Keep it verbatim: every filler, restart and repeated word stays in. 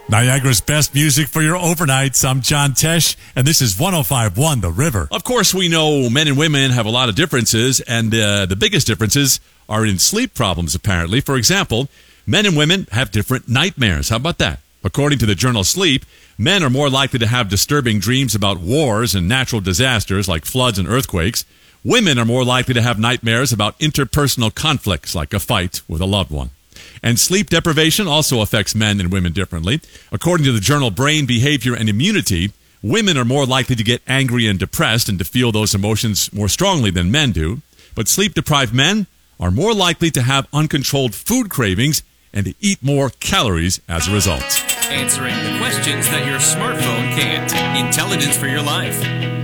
Niagara's best music for your overnights. I'm John Tesh, and this is one oh five point one The River. Of course, we know men and women have a lot of differences, and uh, the biggest differences are in sleep problems, apparently. For example, men and women have different nightmares. How about that? According to the journal Sleep, men are more likely to have disturbing dreams about wars and natural disasters like floods and earthquakes. Women are more likely to have nightmares about interpersonal conflicts like a fight with a loved one. And sleep deprivation also affects men and women differently. According to the journal Brain, Behavior, and Immunity, women are more likely to get angry and depressed and to feel those emotions more strongly than men do. But sleep-deprived men are more likely to have uncontrolled food cravings and to eat more calories as a result. Answering the questions that your smartphone can't. Intelligence for your life.